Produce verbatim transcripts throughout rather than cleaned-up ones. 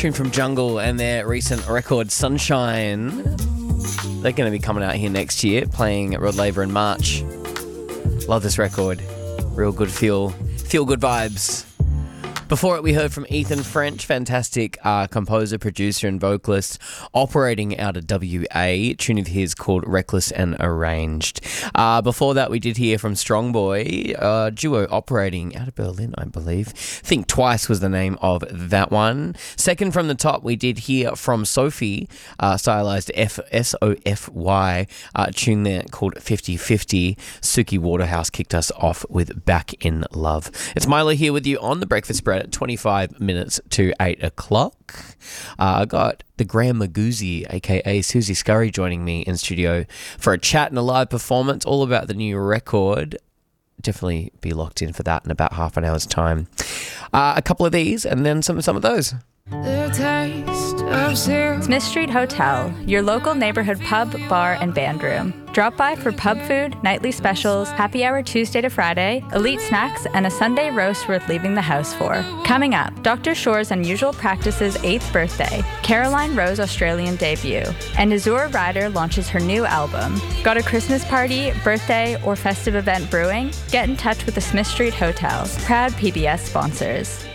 tune from Jungle and their recent record Sunshine. They're going to be coming out here next year, playing at Rod Laver in March. Love this record. Real good feel, feel good vibes. Before it, we heard from Ethan French, fantastic uh, composer, producer and vocalist operating out of W A. A tune of his called Reckless and Arranged. Uh, before that, we did hear from Strongboy, uh, duo operating out of Berlin, I believe. Think Twice was the name of that one. Second from the top, we did hear from Sophie, uh, stylized F S O F Y, uh, tune there called fifty fifty. Suki Waterhouse kicked us off with Back in Love. It's Milo here with you on The Breakfast Spread at twenty-five minutes to eight o'clock. Uh, I got the Graham Maguzzi, aka Susie Scurry, joining me in studio for a chat and a live performance all about the new record. Definitely be locked in for that in about half an hour's time. Uh, a couple of these and then some, some of those. The taste of zero. Smith Street Hotel, your local neighborhood pub, bar, and band room. Drop by for pub food, nightly specials, happy hour Tuesday to Friday, elite snacks, and a Sunday roast worth leaving the house for. Coming up, Doctor Shore's Unusual Practices eighth birthday, Caroline Rose Australian debut, and Azura Ryder launches her new album. Got a Christmas party, birthday, or festive event brewing? Get in touch with the Smith Street Hotel, proud P B S sponsors.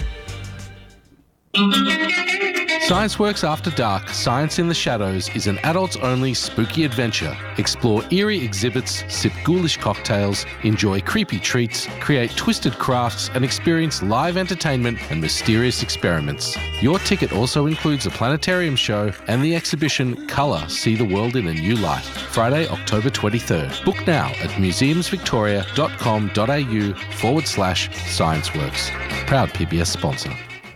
ScienceWorks After Dark, Science in the Shadows is an adults-only spooky adventure. Explore eerie exhibits, sip ghoulish cocktails, enjoy creepy treats, create twisted crafts, and experience live entertainment and mysterious experiments. Your ticket also includes a planetarium show and the exhibition Colour, See the World in a New Light, Friday, October twenty-third. Book now at museumsvictoria.com.au forward slash ScienceWorks. Proud P B S sponsor.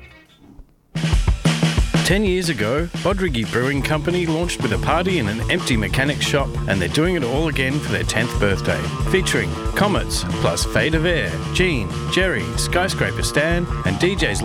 Ten years ago, Bodrigi Brewing Company launched with a party in an empty mechanics shop, and they're doing it all again for their tenth birthday. Featuring Comets, plus Fade of Air, Gene, Jerry, Skyscraper Stan, and D Js